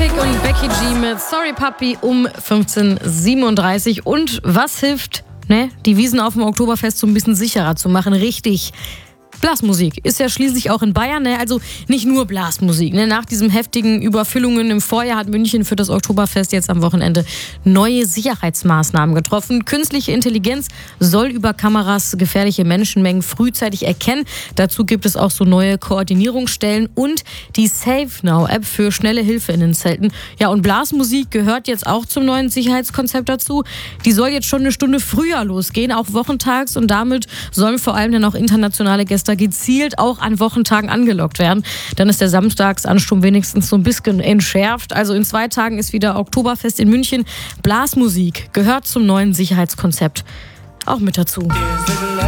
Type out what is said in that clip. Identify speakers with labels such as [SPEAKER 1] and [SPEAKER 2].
[SPEAKER 1] Topic und Becky G mit Sorry Papi um 15:37. Und was hilft, die Wiesn auf dem Oktoberfest so ein bisschen sicherer zu machen? Richtig. Blasmusik ist ja schließlich auch in Bayern, also nicht nur Blasmusik. Nach diesen heftigen Überfüllungen im Vorjahr hat München für das Oktoberfest jetzt am Wochenende neue Sicherheitsmaßnahmen getroffen. Künstliche Intelligenz soll über Kameras gefährliche Menschenmengen frühzeitig erkennen. Dazu gibt es auch so neue Koordinierungsstellen und die SafeNow-App für schnelle Hilfe in den Zelten. Ja, und Blasmusik gehört jetzt auch zum neuen Sicherheitskonzept dazu. Die soll jetzt schon eine Stunde früher losgehen, auch wochentags, und damit sollen vor allem dann auch internationale Gäste gezielt auch an Wochentagen angelockt werden. Dann ist der Samstagsansturm wenigstens so ein bisschen entschärft. Also in 2 Tagen ist wieder Oktoberfest in München. Blasmusik gehört zum neuen Sicherheitskonzept auch mit dazu.